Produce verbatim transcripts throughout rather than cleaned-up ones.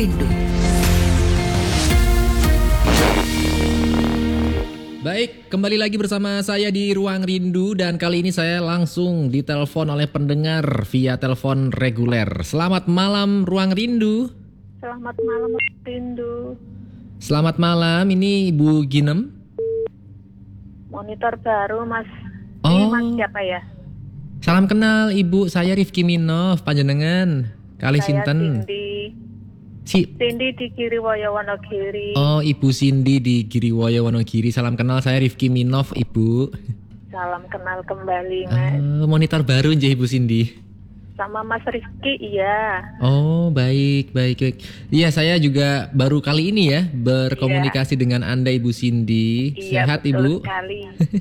Rindu. Baik, kembali lagi bersama saya di Ruang Rindu dan kali ini saya langsung ditelepon oleh pendengar via telepon reguler. Selamat malam Ruang Rindu. Selamat malam Rindu. Selamat malam, ini Ibu Ginem. Monitor baru Mas. Oh. Ini Mas siapa ya? Salam kenal Ibu, saya Rifki Minov, panjenengan. Kali Saya sinten? Cindy. Si Cindy di Giriwoyo Wonogiri. Oh, Ibu Cindy di Giriwoyo Wonogiri. Salam kenal, saya Rifki Minov, Ibu. Salam kenal kembali Mas. Uh, monitor baru nje Ibu Cindy. Sama Mas Rizky iya. Oh, baik, baik, baik. Iya, saya juga baru kali ini ya berkomunikasi iya. dengan Anda Ibu Cindy. Iya, Sehat betul Ibu? Sekali.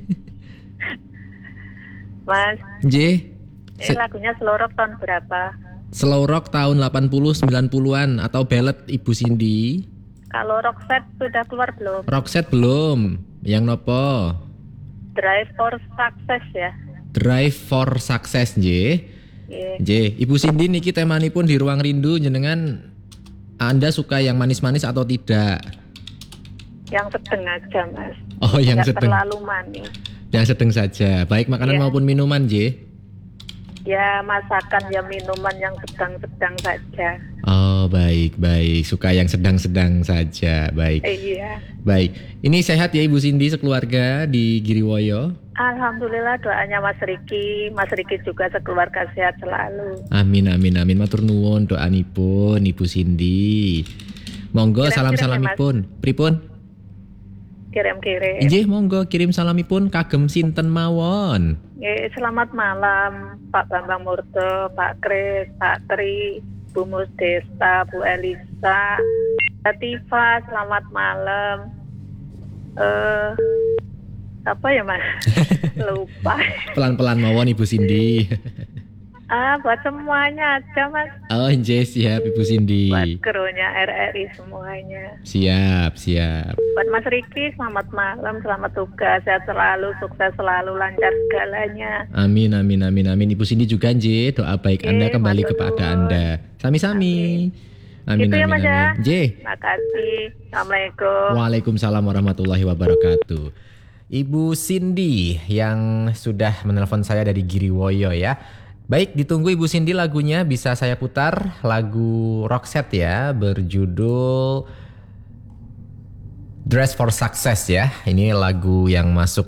Mas. J. Ini lagunya Slow Rock tahun berapa? Slow Rock tahun delapan puluh sembilan puluhan atau ballad Ibu Cindy? Kalau Rockset sudah keluar belum? Rockset belum. Yang nopo? Drive for Success ya. Drive for Success J. Yeah. J. Ibu Cindy niki temanipun di Ruang Rindu jenengan Anda suka yang manis-manis atau tidak? Yang sedang aja Mas. Oh, yang Tidak sedang. terlalu manis. Yang sedang saja. Baik makanan yeah. maupun minuman J. Ya masakan ya minuman yang sedang-sedang saja. Oh baik baik suka yang sedang-sedang saja baik. Eh, iya. Baik ini sehat ya Ibu Cindy sekeluarga di Giriwoyo. Alhamdulillah doanya Mas Riki, Mas Riki juga sekeluarga sehat selalu. Amin amin amin matur nuwun doanipun Ibu Cindy. Monggo salam salamipun. Pripun? Kirim-kirim. Injih monggo kirim salamipun kagem sinten mawon. Nggih, selamat malam Pak Bambang Murto, Pak Kris, Pak Tri, Bu Musdesta, Bu Elisa, Latifa, selamat malam. Eh uh, apa ya Mas? Lupa. Pelan-pelan mawon Ibu Cindy. Ah, buat semuanya aja Mas. Oh, injih siap Ibu Cindy. Buat krunya R R I semuanya. Siap, siap. Buat Mas Riki, selamat malam, selamat tugas, sehat selalu, sukses selalu, lancar segalanya. Amin, amin, amin, amin. Ibu Cindy juga nje, doa baik Anda Ye, kembali kepada Tuhan. Anda. Sami-sami. Amin, gitu amin, ya, amin. J. Makasih. Assalamualaikum. Waalaikumsalam warahmatullahi wabarakatuh. Ibu Cindy yang sudah menelpon saya dari Giriwoyo ya. Baik, ditunggu Ibu Cindy lagunya bisa saya putar. Lagu Rockset ya, berjudul Dress for Success ya. Ini lagu yang masuk